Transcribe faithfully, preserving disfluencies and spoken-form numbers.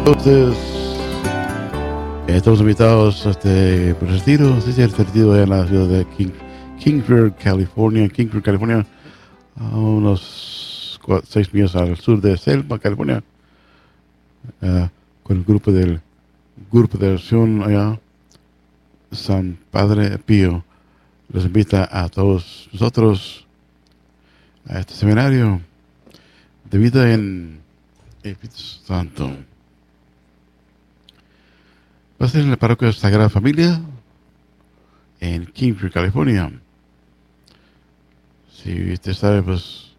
Entonces, estamos invitados a este pues, retiro, sí, sí, este retiro en la ciudad de King, Kingsburg, California, Kingsburg, California, a unos cuatro, seis millas al sur de Selma, California, uh, con el grupo del grupo de oración allá, San Padre Pío. Los invita a todos nosotros a este seminario de vida en Espíritu Santo. Va a ser en la parroquia Sagrada Familia en Kingsburg, California. Si usted sabe, pues